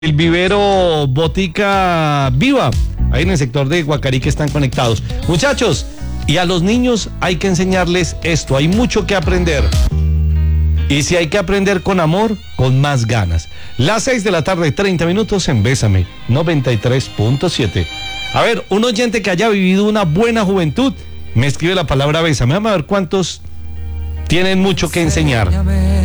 El vivero Botica Viva, ahí en el sector de Guacarí que están conectados. Muchachos, y a los niños hay que enseñarles esto, hay mucho que aprender. Y si hay que aprender con amor, con más ganas. Las 6 de la tarde, 30 minutos en Bésame, 93.7. A ver, un oyente que haya vivido una buena juventud, me escribe la palabra Bésame. Vamos a ver cuántos tienen mucho que enseñar.